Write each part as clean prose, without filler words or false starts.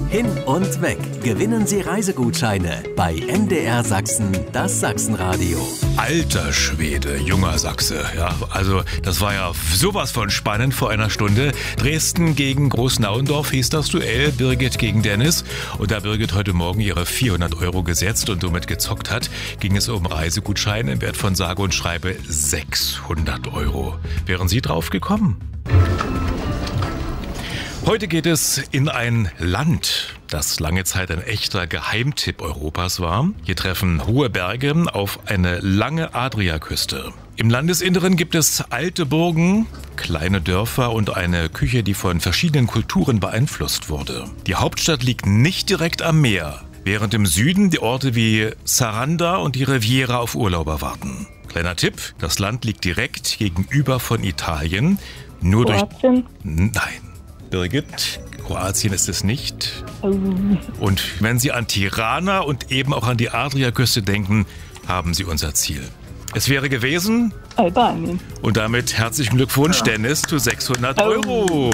Hin und weg. Gewinnen Sie Reisegutscheine bei MDR Sachsen, das Sachsenradio. Alter Schwede, junger Sachse. Ja, also das war ja sowas von spannend vor einer Stunde. Dresden gegen Großnauendorf hieß das Duell, Birgit gegen Dennis. Und da Birgit heute Morgen ihre 400 € gesetzt und somit gezockt hat, ging es um Reisegutscheine im Wert von sage und schreibe 600 €. Wären Sie drauf gekommen? Heute geht es in ein Land, das lange Zeit ein echter Geheimtipp Europas war. Hier treffen hohe Berge auf eine lange Adriaküste. Im Landesinneren gibt es alte Burgen, kleine Dörfer und eine Küche, die von verschiedenen Kulturen beeinflusst wurde. Die Hauptstadt liegt nicht direkt am Meer, während im Süden die Orte wie Saranda und die Riviera auf Urlauber warten. Kleiner Tipp, das Land liegt direkt gegenüber von Italien. Nur Kroatien? Nein. Birgit, Kroatien ist es nicht. Und wenn Sie an Tirana und eben auch an die Adriaküste denken, haben Sie unser Ziel. Es wäre gewesen Albanien. Und damit herzlichen Glückwunsch, Dennis, zu 600 €.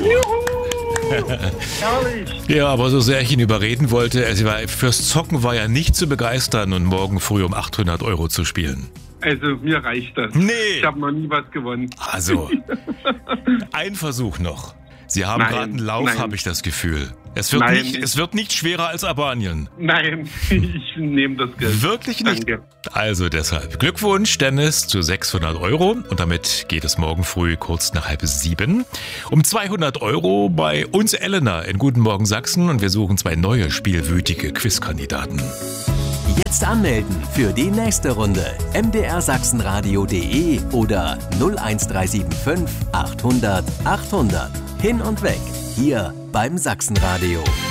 Ja, aber so sehr ich ihn überreden wollte, fürs Zocken war ja nicht zu begeistern und morgen früh um 800 € zu spielen. Also, mir reicht das. Nee. Ich habe noch nie was gewonnen. Also, ein Versuch noch. Sie haben gerade einen Lauf, habe ich das Gefühl. Es wird nicht schwerer als Albanien. Nein, ich nehme das Geld. Wirklich nicht? Danke. Also deshalb Glückwunsch, Dennis, zu 600 €. Und damit geht es morgen früh kurz nach 6:30 um 200 € bei uns Elena in Guten Morgen Sachsen. Und wir suchen 2 neue spielwütige Quizkandidaten. Jetzt anmelden für die nächste Runde. mdrsachsenradio.de oder 01375 800 800. Hin und weg, hier beim Sachsenradio.